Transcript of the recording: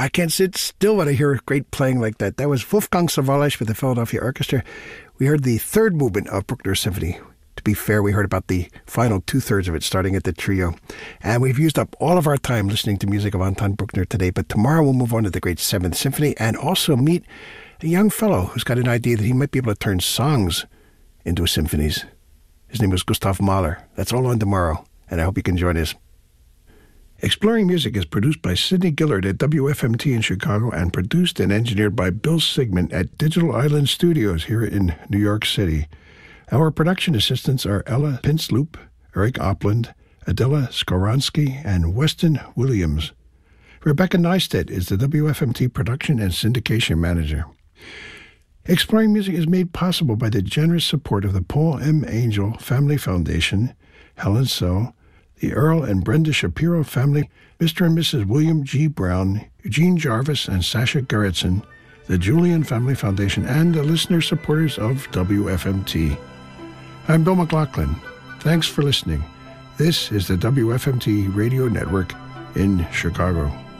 I can't sit still when I hear great playing like that. That was Wolfgang Sawallisch with the Philadelphia Orchestra. We heard the third movement of Bruckner's Symphony. To be fair, we heard about the final two-thirds of it, starting at the trio. And we've used up all of our time listening to music of Anton Bruckner today. But tomorrow we'll move on to the great Seventh Symphony and also meet a young fellow who's got an idea that he might be able to turn songs into symphonies. His name is Gustav Mahler. That's all on tomorrow, and I hope you can join us. Exploring Music is produced by Sidney Gillard at WFMT in Chicago and produced and engineered by Bill Sigmund at Digital Island Studios here in New York City. Our production assistants are Ella Pinsloop, Eric Opland, Adela Skoronsky, and Weston Williams. Rebecca Neistat is the WFMT production and syndication manager. Exploring Music is made possible by the generous support of the Paul M. Angel Family Foundation, Helen So, the Earl and Brenda Shapiro family, Mr. and Mrs. William G. Brown, Eugene Jarvis, and Sasha Gerritsen, the Julian Family Foundation, and the listener supporters of WFMT. I'm Bill McLaughlin. Thanks for listening. This is the WFMT Radio Network in Chicago.